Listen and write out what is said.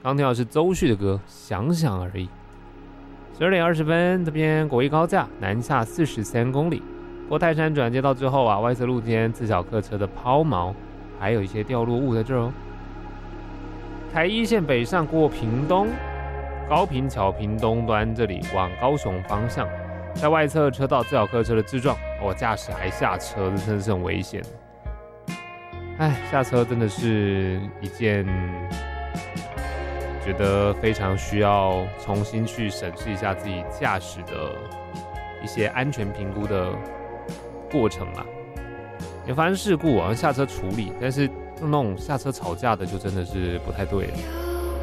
刚听到是周旭的歌，想想而已。12点20分，这边国一高架南下43公里，过泰山转接道之后啊，外侧路肩自小客车的抛锚，还有一些掉落物在这儿哦。台一线北上过屏东高屏桥屏东端这里往高雄方向，在外侧车道自小客车的自撞，驾驶还下车，这真的是很危险。下车真的是一件觉得非常需要重新去审视一下自己驾驶的一些安全评估的过程啦。有发生事故下车处理，但是那种下车吵架的就真的是不太对了。